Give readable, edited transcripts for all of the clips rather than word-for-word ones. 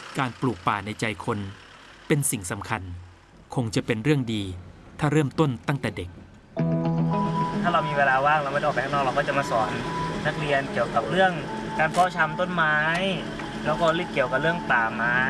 การปลูกป่าในใจคนเป็นสิ่งสำคัญคงจะเป็นเรื่องดีถ้าเริ่มต้นตั้งแต่เด็กถ้าเรามีเวลาว่างเราไม่ได้ออกไปข้างนอกเราก็จะมาสอนนักเรียนเกี่ยวกับเรื่องการเพาะชำต้นไม้แล้วก็เกี่ยวกับเรื่องป่าไม้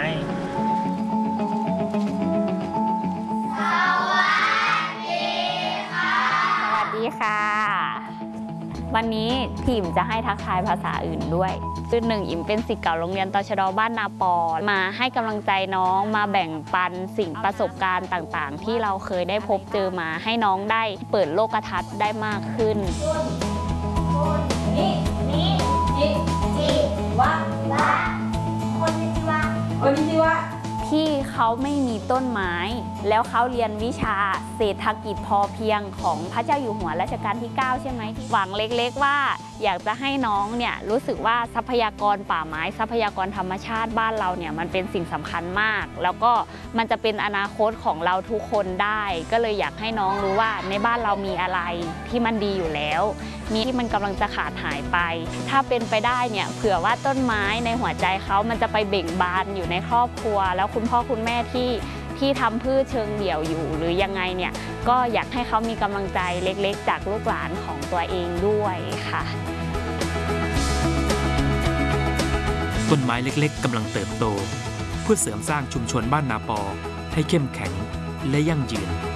สวัสดีค่ะวันนี้ทีมจะให้ทักทายภาษาอื่นด้วยจุดหนึ่งอิมเป็นศิษย์เก่าโรงเรียนตชด.บ้านนาปอมาให้กำลังใจน้องมาแบ่งปันสิ่งประสบการณ์ต่างๆที่เราเคยได้พบเจอมาให้น้องได้เปิดโลกทัศน์ได้มากขึ้นที่เขาไม่มีต้นไม้แล้วเขาเรียนวิชาเศรษฐกิจพอเพียงของพระเจ้าอยู่หัวรัชกาลที่9ใช่ไหมที่หวังเล็กๆว่าอยากจะให้น้องเนี่ยรู้สึกว่าทรัพยากรป่าไม้ทรัพยากรธรรมชาติบ้านเราเนี่ยมันเป็นสิ่งสำคัญมากแล้วก็มันจะเป็นอนาคตของเราทุกคนได้ก็เลยอยากให้น้องรู้ว่าในบ้านเรามีอะไรที่มันดีอยู่แล้วมีที่มันกำลังจะขาดหายไปถ้าเป็นไปได้เนี่ยเผื่อว่าต้นไม้ในหัวใจเขามันจะไปเบ่งบานอยู่ในครอบครัวแล้วคุณพ่อคุณแม่ที่ทำพืชเชิงเดี่ยวอยู่หรือยังไงเนี่ยก็อยากให้เขามีกำลังใจเล็กๆจากลูกหลานของตัวเองด้วยค่ะต้นไม้เล็กๆกำลังเติบโตเพื่อเสริมสร้างชุมชนบ้านนาปอให้เข้มแข็งและยั่งยืน